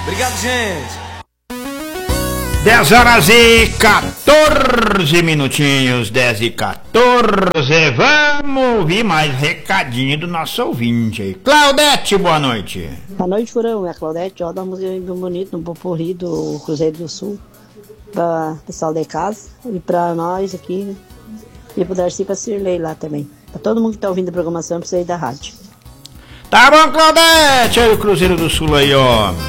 Obrigado, gente. 10 horas e 14 minutinhos, 10 e 14. Vamos ouvir mais recadinho do nosso ouvinte aí. Claudete, boa noite. Boa noite, Furão. É a Claudete, ó, da música bem bonita, no Popurrí do Cruzeiro do Sul. Pra pessoal de casa e pra nós aqui. E pro Darcy e pra Cirlei lá também. Pra todo mundo que tá ouvindo a programação, pra sair da rádio. Tá bom, Claudete, aí o Cruzeiro do Sul aí, ó.